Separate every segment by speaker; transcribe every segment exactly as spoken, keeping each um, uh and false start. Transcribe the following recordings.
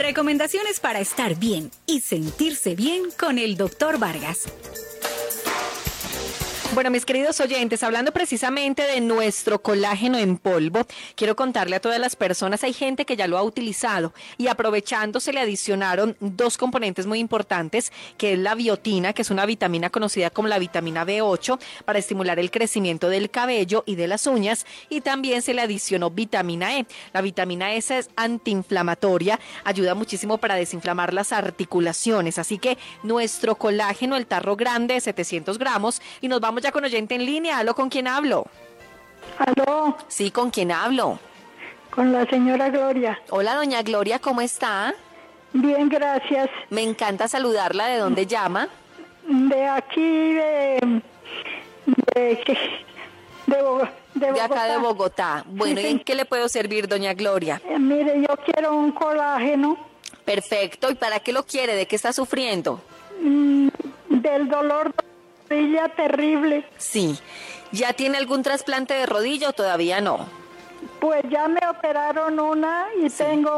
Speaker 1: Recomendaciones para estar bien y sentirse bien con el doctor Vargas.
Speaker 2: Bueno, mis queridos oyentes, hablando precisamente de nuestro colágeno en polvo, quiero contarle a todas las personas, hay gente que ya lo ha utilizado y aprovechando se le adicionaron dos componentes muy importantes, que es la biotina, que es una vitamina conocida como la vitamina B ocho, para estimular el crecimiento del cabello y de las uñas, y también se le adicionó vitamina E. La vitamina E es antiinflamatoria, ayuda muchísimo para desinflamar las articulaciones, así que nuestro colágeno, el tarro grande de setecientos gramos, y nos vamos ya con oyente en línea. ¿Aló? ¿Con quién hablo?
Speaker 3: ¿Aló?
Speaker 2: Sí, ¿con quién hablo?
Speaker 3: Con la señora Gloria.
Speaker 2: Hola, doña Gloria, ¿cómo está?
Speaker 3: Bien, gracias.
Speaker 2: Me encanta saludarla. ¿De dónde llama?
Speaker 3: De aquí, de... De, de, Bogotá.
Speaker 2: De, de acá de Bogotá. Bueno, sí, ¿y en qué le puedo servir, doña Gloria?
Speaker 3: Eh, mire, yo quiero un colágeno.
Speaker 2: Perfecto. ¿Y para qué lo quiere? ¿De qué está sufriendo?
Speaker 3: Mm, del dolor de rodilla terrible.
Speaker 2: Sí. ¿Ya tiene algún trasplante de rodilla o todavía no?
Speaker 3: Pues ya me operaron una y sí. tengo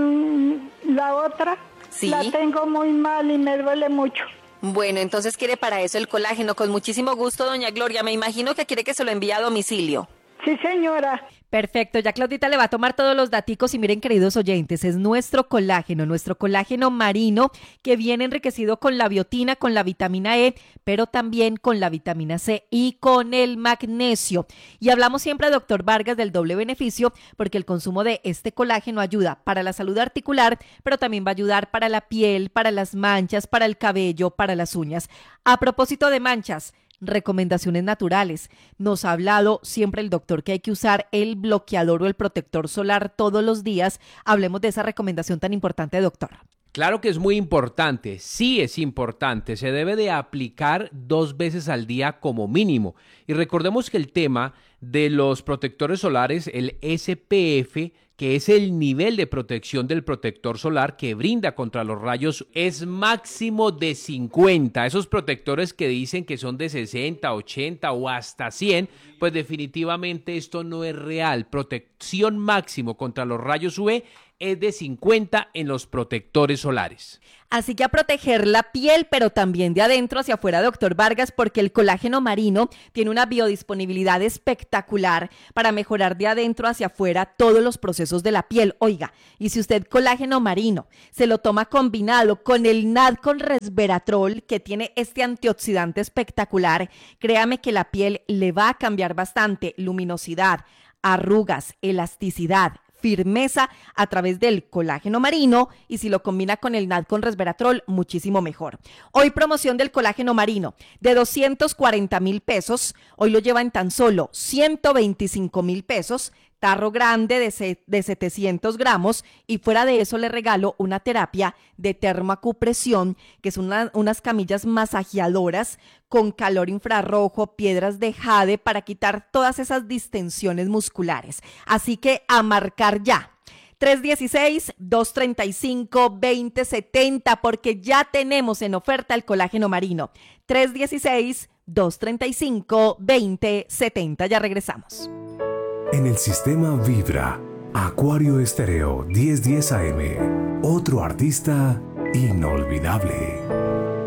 Speaker 3: un, la otra.
Speaker 2: Sí.
Speaker 3: La tengo muy mal y me duele mucho.
Speaker 2: Bueno, entonces quiere para eso el colágeno. Con muchísimo gusto, doña Gloria. Me imagino que quiere que se lo envíe a domicilio.
Speaker 3: Sí, señora.
Speaker 2: Perfecto, ya Claudita le va a tomar todos los daticos y miren, queridos oyentes, es nuestro colágeno, nuestro colágeno marino que viene enriquecido con la biotina, con la vitamina E, pero también con la vitamina C y con el magnesio. Y hablamos siempre, doctor Vargas, del doble beneficio porque el consumo de este colágeno ayuda para la salud articular, pero también va a ayudar para la piel, para las manchas, para el cabello, para las uñas. A propósito de manchas, recomendaciones naturales. Nos ha hablado siempre el doctor que hay que usar el bloqueador o el protector solar todos los días. Hablemos de esa recomendación tan importante, doctor.
Speaker 4: Claro que es muy importante, sí es importante, se debe de aplicar dos veces al día como mínimo. Y recordemos que el tema de los protectores solares, el S P F, que es el nivel de protección del protector solar que brinda contra los rayos, es máximo de cincuenta. Esos protectores que dicen que son de sesenta, ochenta o hasta cien, pues definitivamente esto no es real. Protección máximo contra los rayos U V es de cincuenta en los protectores solares.
Speaker 2: Así que a proteger la piel, pero también de adentro hacia afuera, doctor Vargas, porque el colágeno marino tiene una biodisponibilidad espectacular para mejorar de adentro hacia afuera todos los procesos de la piel. Oiga, y si usted colágeno marino se lo toma combinado con el Nadcol Resveratrol, que tiene este antioxidante espectacular, créame que la piel le va a cambiar bastante: luminosidad, arrugas, elasticidad, firmeza a través del colágeno marino, y si lo combina con el Nadcol Resveratrol, muchísimo mejor. Hoy promoción del colágeno marino de doscientos cuarenta mil pesos, hoy lo lleva en tan solo ciento veinticinco mil pesos, tarro grande de, se, de setecientos gramos, y fuera de eso le regalo una terapia de termoacupresión, que es una, unas camillas masajeadoras con calor infrarrojo, piedras de jade para quitar todas esas distensiones musculares. Así que a marcar ya. tres uno seis, dos tres cinco, dos cero siete cero, porque ya tenemos en oferta el colágeno marino. tres uno seis, dos tres cinco, dos cero siete cero. Ya regresamos.
Speaker 5: En el sistema Vibra, Acuario Estéreo diez diez A M, otro artista inolvidable.